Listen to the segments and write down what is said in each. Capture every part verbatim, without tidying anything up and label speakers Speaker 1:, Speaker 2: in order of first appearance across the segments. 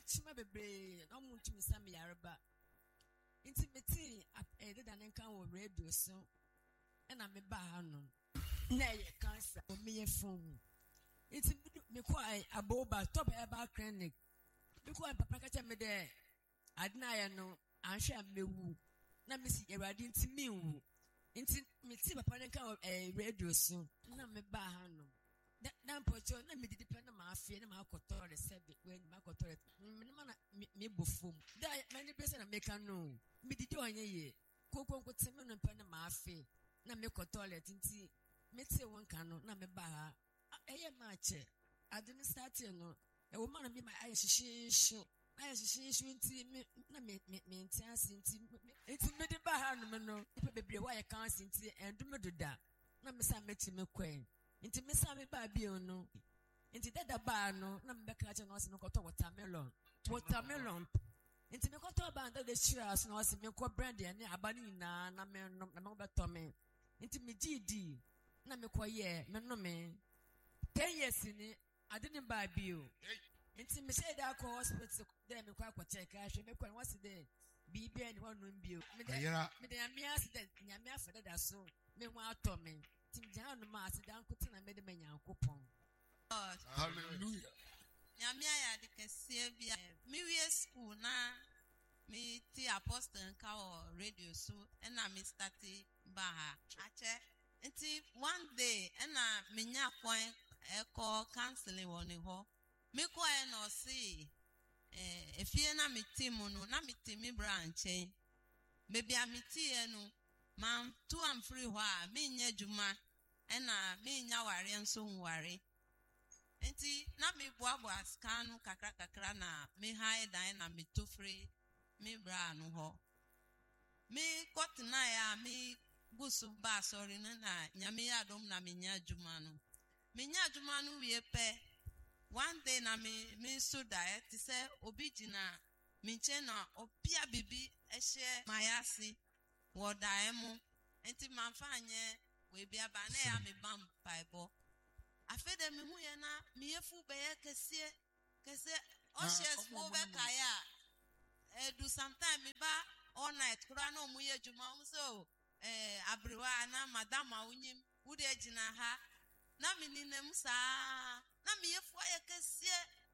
Speaker 1: chima bebre no muntu misam yareba inti meti e deda ne kan wo radio so e na me ba ha no na ye cancer o me ye phone inti me ko ai aboba top eba clinic me ko ai papa ka che me de adna ya no anhwe amewu na me si Awurade inti me wu inti meti papa ne kan e radio so na me ba ha no na mpocho na me didi pe na ma afie na ma akotore sebe when ma akotore me na me bofom da me ni pese na make no me didi onye ye kokon kote me no pe na ma afie na me kotore tinti me te won kan no na me ba ha eye ma che adini start no e wo ma na me ma aye shishishu aye shishishu nti me na me me nti asinti nti me di ba ha no me no pe bebre wa ye kan asinti endu do da na me sa me ti me kwen inti mesa me ba bi ono inti dada ba no na me ka cha no se me koto watermelon watermelon inti me koto ba anda de shira so no se me ko brand ne abani na na me no na me beto me inti me gidi na me ko ye me no me ten years ni ade ne ba bi o inti me say da ko hospital de me ko akwa check a hwe me ko wasi de bi bi ani wonu bi o me de me de ame accident nyame afede da so me ho ato me Tim Jano Master Danko na made me yankopon.
Speaker 2: Hallelujah.
Speaker 3: Nyamia de Cassia, Miria school na me ti apostle ka radio so and I miss thirty baha. Ache. Until one day and I minya point a call counseling on the hall. Me ko e no see eh if ye na me team no na me team branch. Maybe I meet no. Man, two and free wa me nya juma ena me nya ware nso nware enti na me boaboa scan kakra kakra na me hai dan na me to free me bra no ho me kotna ya me gusu ba sorry na na nya me adom na me nya juma no me nya juma no wie pe one day na me me so diet say obi gina me nche na opia bibi ehye mayasi wodaemu enti manfanye we bia ba na ya me bam paibo afede me hu ye na me yefu be ye kese kese o shares wo be kaya eh do sometime me ba all night kura na omu ye juma um so eh abriwa na madam awunyim wo de gina ha na me ninem sa na me yefu ye kese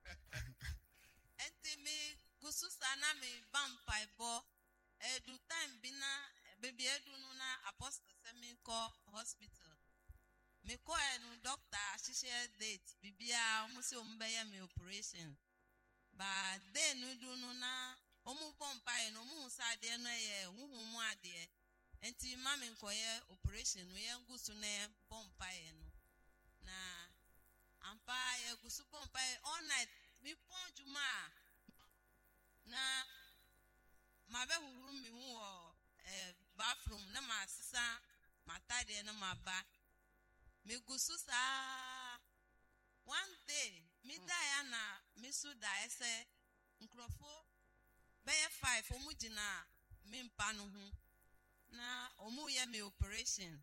Speaker 3: enti me gususa na me bam paibo edu time bina baby edu no na apostle se me call hospital me call enu doctor share date bibia omo se omo be me operation ba de no du no na omo pompa e no omo sa de no ye huhumu ade enti mama nko ye operation no ye ngusu na pompa e no na ampa ye gusu pompa e all night mi ponjuma na ma be huru mi hu eh bathroom na ma sisa matade na ma ba me gusu sa one day mi da ya na mi su da ese nkrofo be five omu gina mi mpa no hu na omu ye me operation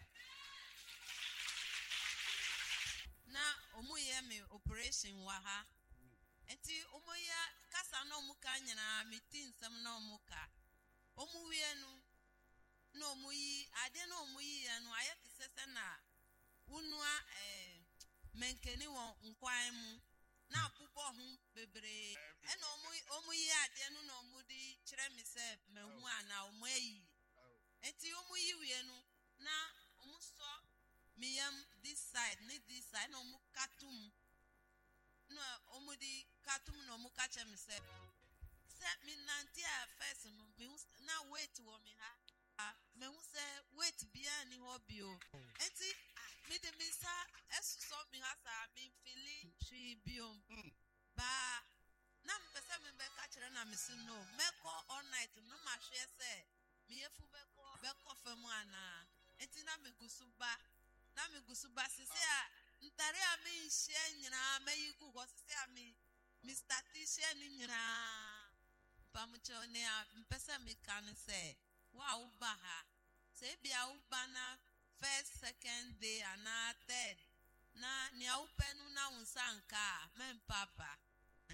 Speaker 3: na omu ye me operation wa ha enti omu ya kasa na omu ka nyina meeting sam na omu ka omu wie no na omu yi ade na omu yi ya no aye tisese na unua eh menkeni won nkwan mu na apupo ho bebre e na omu omu yi ade no na omu di kire me se mehu ana omu ayi enti omu yi wie no na omu so miyam this side ni this side na omu katum no omu di katum no omu ka che me se se mi nanti a first no me na wait wo me ha me hu se wait bia ni ho bio enti me de me sa eso me ha sa me feel shi bio ba na me pese me be ka kire na me si no me call all night no ma hwe se me yefu be call be call fam ana enti na me gusuba na me gusuba se se a ntare a me hye nyina me yigu ho se a me Mister Tisha ni nyina pamucho ne a mpesa me kan se wa uba ha se bia uba na first second day ana third na ni a upenu na unsanka men papa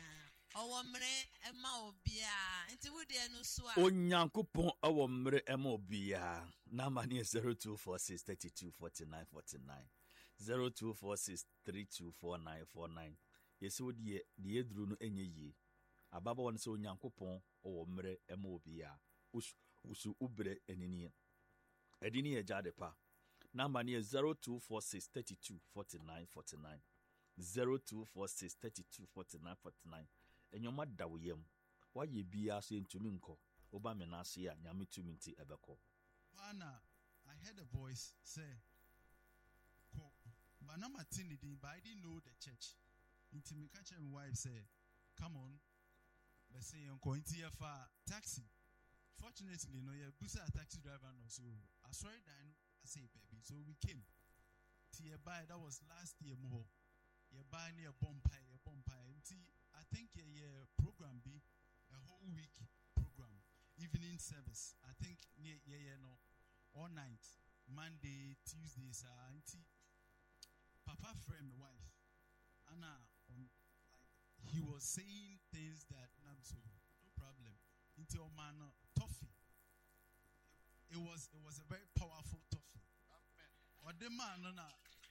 Speaker 3: Owomre Emma Obia, and to would no swa.
Speaker 2: Onyankopon awo mmere ema obia. Na mani zero two four six three two four nine four nine. zero two four six three two four nine four nine. Yesi wo die die duru no enye yi. Ababa won se onyankopon awo mmere ema obia. Us usu ubre enini. Edini ye jade pa. Na mani zero two four six three two four nine four nine. zero two four six three two four nine four nine. Enyoma dawiyem. Why ye be as into minko? Oba menasia, nyami to minti ebeko.
Speaker 4: Pana, I heard a voice say, Ko, Banama Tinidi, but I didn't know the church. Into me catch and wife say, come on, but say, Uncle, into your far taxi. Fortunately, no, you're a taxi driver, no, so I saw it, I say, baby, so we came. Tia by that was last year more. You buy near Bompire, Bompire, I think a yeah, program be a whole week program, evening service. I think near yeah, yeah, no, all night, Monday, Tuesdays, uh, auntie, Papa friend, my wife, Anna, um, like he was saying things that I'm so no problem. Into a man, toffee. It was it was a very powerful toffee. Or the man, no, no.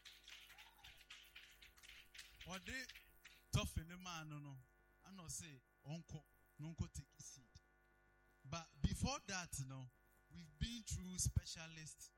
Speaker 4: Or they tough in the man, no, no. I know say, uncle, nunco take his seat. But before that, you know, we've been through specialists.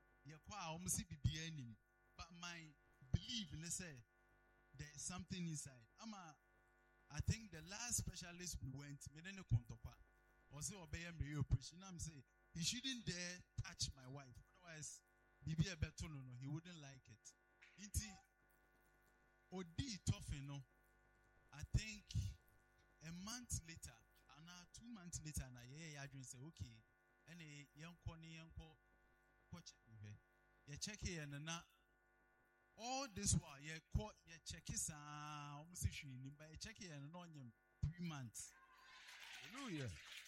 Speaker 4: But my belief, let's say, there's something inside. I'm a, I think the last specialist we went, me didn't kontopa. Or say, obey me operation. I'm saying he shouldn't dare touch my wife. Otherwise, Bibi Beto, no, no, he wouldn't like it. Iti. Odi tough, you know. I think a month later, and now two months later, and I hear Adrian say, okay, and a young corny young coach, you check here and now all this while you caught your check is almost issuing by check here and on him three months. Hallelujah.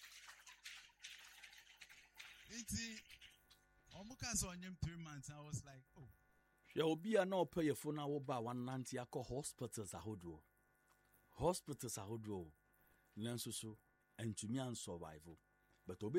Speaker 4: It's almost on him three months. I was like, oh.
Speaker 2: Ya obi a na opa ye phone na wo ba one ninety akọ hospitals ahodo. Hospitals ahodo. Nanso so entumi an survive. But obi